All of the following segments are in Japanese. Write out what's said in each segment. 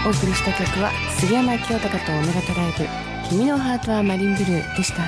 お送りした曲は杉山清隆とオメガトライブ君のハートはマリンブルーでした。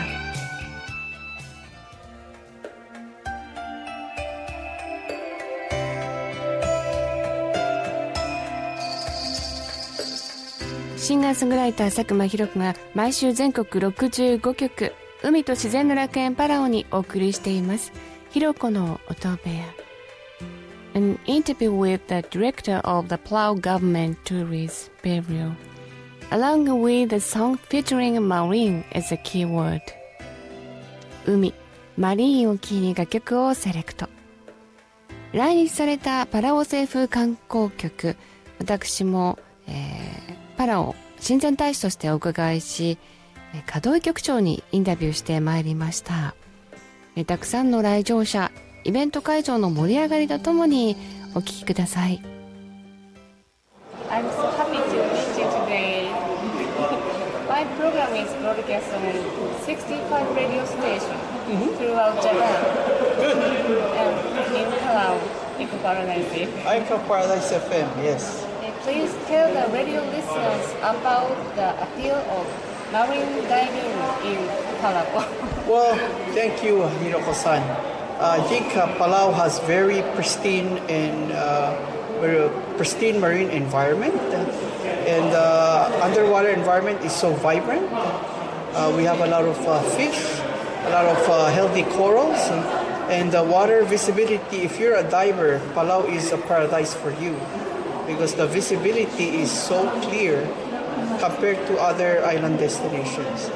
シンガーソングライター佐久間ひろ子が毎週全国65曲海と自然の楽園パラオにお送りしていますひろ子の音部屋。An interview with the director of the Palau government tourist burial, along with the song featuring marine is a key word. 海、マリーンをキーに楽曲をセレクト。来日されたパラオ政府観光局、私も、パラオ親善大使としてお伺いし、門井局長にインタビューしてまいりました。たくさんの来場者、イベント会場の盛り上がりとともにお聞きください。 I'm so happy to meet you today. My program is broadcast on 65 radio stations throughout Japan. And in Palau, Eco Paradise. Eco Paradise FM, yes. Please tell the radio listeners about the appeal of marine diving in Palau. Well, thank you, Hiroko-san. I think Palau has very pristine and pristine marine environment, and underwater environment is so vibrant. We have a lot of fish, a lot of healthy corals, and the water visibility. If you're a diver, Palau is a paradise for you because the visibility is so clear compared to other island destinations.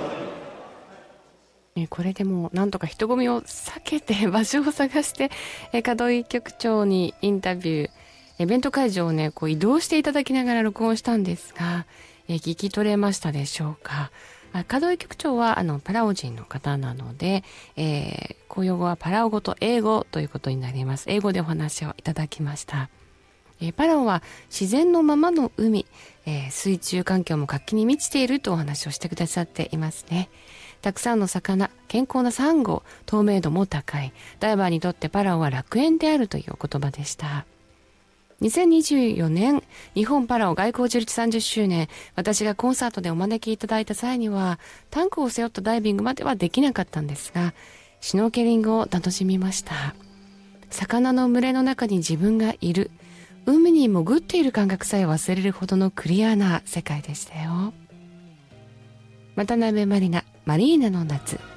これでもなんとか人混みを避けて場所を探して門井局長にインタビューイベント会場をねこう移動していただきながら録音したんですが聞き取れましたでしょうか。門井局長はパラオ人の方なので、公用語はパラオ語と英語ということになります。英語でお話をいただきました。パラオは自然のままの海、水中環境も活気に満ちているとお話をしてくださっていますね。たくさんの魚、健康なサンゴ、透明度も高い。ダイバーにとってパラオは楽園であるというお言葉でした。2024年、日本パラオ外交樹立30周年、私がコンサートでお招きいただいた際には、タンクを背負ったダイビングまではできなかったんですが、シュノーケリングを楽しみました。魚の群れの中に自分がいる。海に潜っている感覚さえ忘れるほどのクリアな世界でしたよ。渡辺満里奈、マリーナの夏。